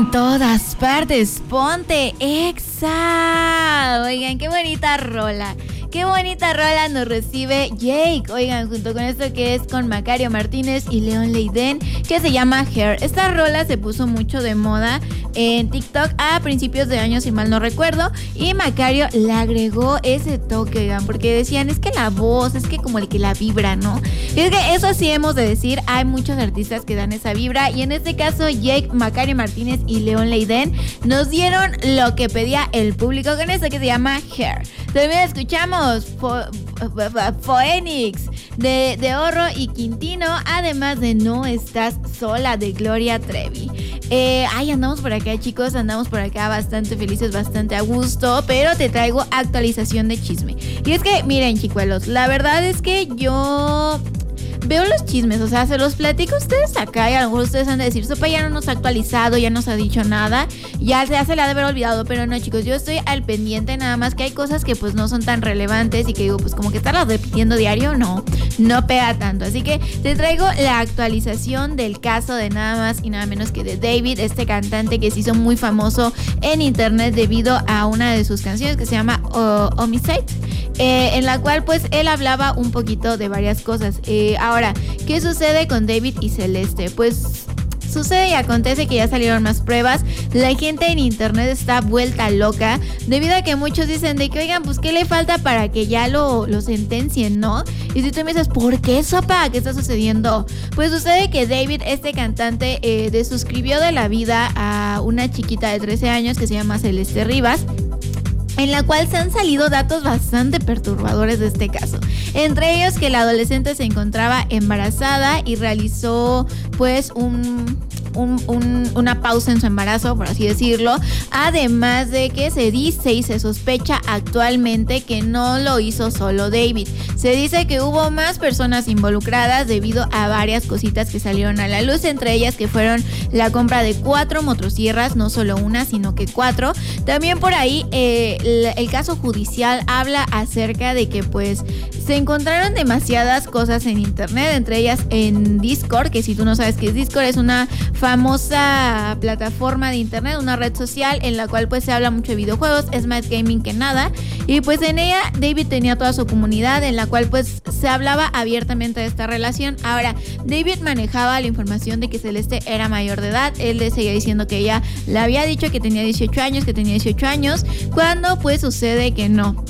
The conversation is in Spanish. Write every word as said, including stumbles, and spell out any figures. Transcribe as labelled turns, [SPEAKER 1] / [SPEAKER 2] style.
[SPEAKER 1] En todas partes, ponte Exa. Oigan, qué bonita rola. Qué bonita rola nos recibe Jake. Oigan, junto con esto que es con Macario Martínez y León Leiden, que se llama Hair. Esta rola se puso mucho de moda en TikTok a principios de año, si mal no recuerdo, y Macario le agregó ese toque, oigan, porque decían, es que la voz, es que como el que la vibra, ¿no? Y es que eso sí hemos de decir, hay muchos artistas que dan esa vibra, y en este caso Jake, Macario Martínez y León Leiden nos dieron lo que pedía el público con esto que se llama Hair. También escuchamos Fo- Phoenix de, de Horro y Quintino, además de No Estás Sola de Gloria Trevi. Eh, ay, andamos por acá, chicos, andamos por acá bastante felices, bastante a gusto, pero te traigo actualización de chisme. Y es que, miren, chicuelos, la verdad es que yo veo los chismes, o sea, se los platico a ustedes acá y a lo mejor ustedes han de decir, Sopa ya no nos ha actualizado, ya nos ha dicho nada, ya, ya se le ha de haber olvidado, pero no, chicos, yo estoy al pendiente, nada más que hay cosas que pues no son tan relevantes y que digo, pues como que estarlas repitiendo diario, no, no pega tanto, así que te traigo la actualización del caso de nada más y nada menos que de David, este cantante que se hizo muy famoso en internet debido a una de sus canciones que se llama uh, Homicide, eh, en la cual pues él hablaba un poquito de varias cosas. Eh, ahora, ¿qué sucede con David y Celeste? Pues sucede y acontece que ya salieron más pruebas. La gente en internet está vuelta loca debido a que muchos dicen de que, oigan, pues ¿qué le falta para que ya lo, lo sentencien, no? Y si tú me dices, ¿por qué, Sopa? ¿Qué está sucediendo? Pues sucede que David, este cantante, eh, desuscribió de la vida a una chiquita de trece años que se llama Celeste Rivas, en la cual se han salido datos bastante perturbadores de este caso. Entre ellos que la adolescente se encontraba embarazada y realizó pues un... Un, un, una pausa en su embarazo, por así decirlo, además de que se dice y se sospecha actualmente que no lo hizo solo David. Se dice que hubo más personas involucradas debido a varias cositas que salieron a la luz, entre ellas que fueron la compra de cuatro motosierras, no solo una, sino que cuatro. También por ahí eh, el, el caso judicial habla acerca de que pues se encontraron demasiadas cosas en internet, entre ellas en Discord, que si tú no sabes qué es Discord, es una famosa plataforma de internet, una red social en la cual pues se habla mucho de videojuegos, es más gaming que nada, y pues en ella David tenía toda su comunidad en la cual pues se hablaba abiertamente de esta relación. Ahora, David manejaba la información de que Celeste era mayor de edad, él le seguía diciendo que ella le había dicho que tenía dieciocho años, que tenía dieciocho años, cuando pues sucede que no.